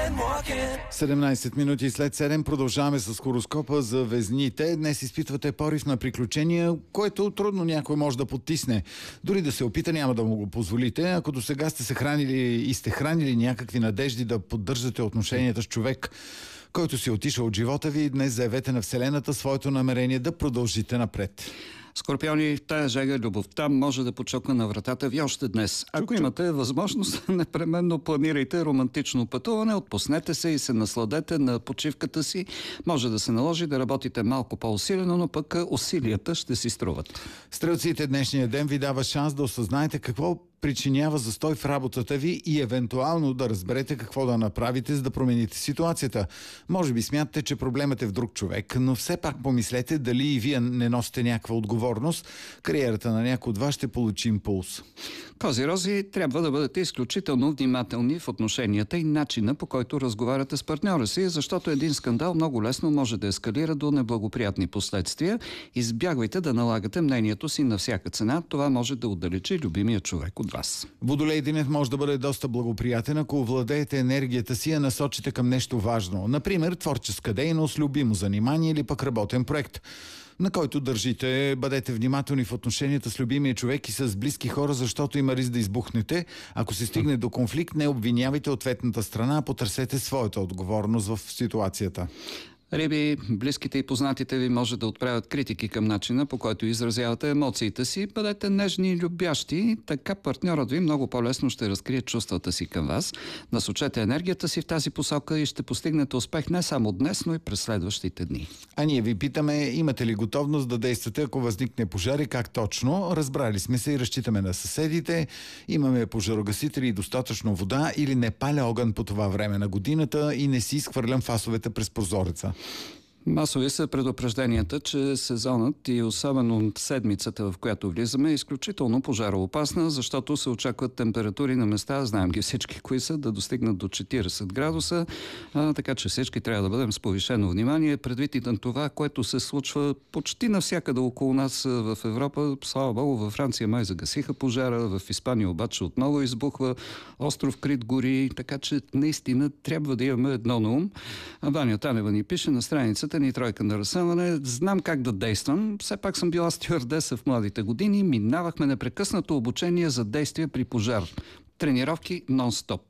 17 минути след 7 продължаваме с хороскопа за везните. Днес изпитвате порив на приключения, което трудно някой може да потисне. Дори да се опита, няма да му го позволите. Ако до сега сте се хранили и сте хранили някакви надежди да поддържате отношенията с човек, който си отишъл от живота ви, днес заявете на Вселената своето намерение да продължите напред. Скорпиони, в тая жега любовта може да почока на вратата ви още днес. Ако имате възможност, непременно планирайте романтично пътуване, отпуснете се и се насладете на почивката си. Може да се наложи да работите малко по-усилено, но пък усилията ще си струват. Стрелците, днешния ден ви дава шанс да осъзнаете какво причинява застой в работата ви и евентуално да разберете какво да направите, за да промените ситуацията. Може би смятате, че проблемът е в друг човек, но все пак помислете дали и вие не носите някаква отговорност. Кариерата на някой от вас ще получи импулс. Кози-рози, трябва да бъдете изключително внимателни в отношенията и начина, по който разговаряте с партньора си, защото един скандал много лесно може да ескалира до неблагоприятни последствия. Избягвайте да налагате мнението си на всяка цена. Това може да отдалечи любимия човек от вас. Водолей, денят може да бъде доста благоприятен, ако овладеете енергията си, я насочите към нещо важно. Например, творческа дейност, любимо занимание или пък работен проект, на който държите. Бъдете внимателни в отношенията с любимия човек и с близки хора, защото има риск да избухнете. Ако се стигне до конфликт, не обвинявайте ответната страна, а потърсете своята отговорност в ситуацията. Риби, близките и познатите ви може да отправят критики към начина, по който изразявате емоциите си. Бъдете нежни и любящи, така партньорът ви много по-лесно ще разкрие чувствата си към вас. Насочете енергията си в тази посока и ще постигнете успех не само днес, но и през следващите дни. А ние ви питаме, имате ли готовност да действате, ако възникне пожар и как точно? Разбрали сме се и разчитаме на съседите. Имаме пожарогасители и достатъчно вода или не паля огън по това време на годината и не си изхвърлям фасовете през прозореца. Масови са предупрежденията, че сезонът и особено седмицата, в която влизаме, е изключително пожароопасна, защото се очакват температури на места, знаем ги всички кои са, да достигнат до 40 градуса, така че всички трябва да бъдем с повишено внимание, предвид и на това, което се случва почти навсякъде около нас в Европа. Слава Богу, във Франция май загасиха пожара, в Испания обаче отново избухва, остров Крит гори, така че наистина трябва да имаме едно на ум. Ваня Танева ни пише на страницата ни тройка на разсъмване. Знам как да действам. Все пак съм била стюардеса в младите години. Минавахме непрекъснато обучение за действие при пожар. Тренировки нон-стоп.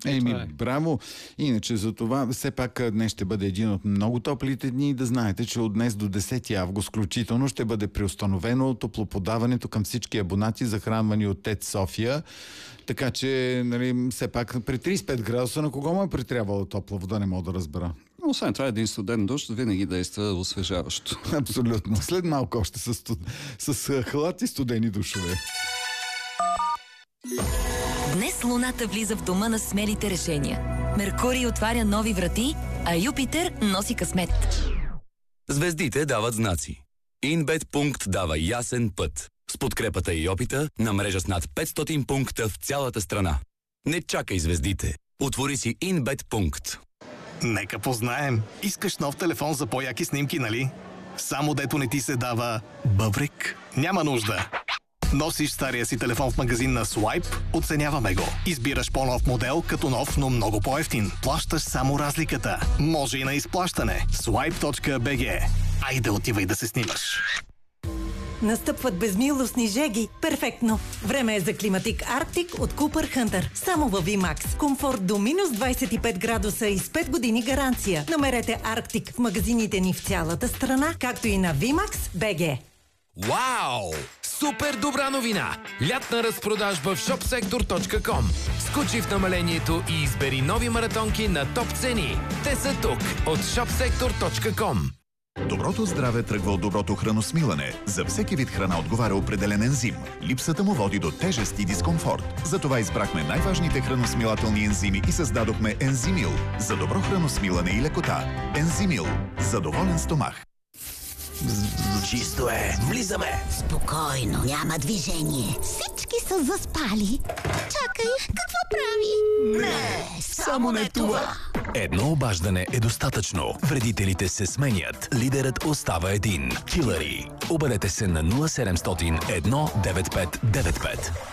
Браво! Иначе за това все пак днес ще бъде един от много топлите дни и да знаете, че от днес до 10 август включително ще бъде преустановено топлоподаването към всички абонати, захранвани от ТЕЦ София. Така че, все пак при 35 градуса на кого му е притрябвала топла вода, не мога да разбера. Освен това, един студен дъжд винаги действа освежаващо. Абсолютно. След малко още с халат и студени душове. Днес Луната влиза в дома на смелите решения. Меркурий отваря нови врати, а Юпитер носи късмет. Звездите дават знаци. InBet дава ясен път. С подкрепата и опита на мрежа с над 500 пункта в цялата страна. Не чакай звездите. Отвори си InBet. Нека познаем. Искаш нов телефон за по-яки снимки, нали? Само дето не ти се дава бъбрик? Няма нужда. Носиш стария си телефон в магазин на Swipe, оценяваме го. Избираш по-нов модел, като нов, но много по-евтин. Плащаш само разликата. Може и на изплащане. Swipe.bg. Айде отивай да се снимаш. Настъпват безмилостни жеги. Перфектно! Време е за климатик Арктик от Cooper Hunter. Само във VMAX. Комфорт до минус 25 градуса и с 5 години гаранция. Намерете Арктик в магазините ни в цялата страна, както и на VMAX BG. Вау! Супер добра новина! Лятна разпродажба в shopsektor.com. Скочи в намалението и избери нови маратонки на топ цени. Те са тук от shopsektor.com. Доброто здраве тръгва от доброто храносмилане. За всеки вид храна отговаря определен ензим. Липсата му води до тежест и дискомфорт. Затова избрахме най-важните храносмилателни ензими и създадохме Ензимил за добро храносмилане и лекота. Ензимил за доволен стомах. Чисто е! Влизаме! Спокойно, няма движение. Всички са заспали. Чакай, какво прави? Не, само не това! Едно обаждане е достатъчно. Вредителите се сменят. Лидерът остава един. Килъри. Обадете се на 0700 19595.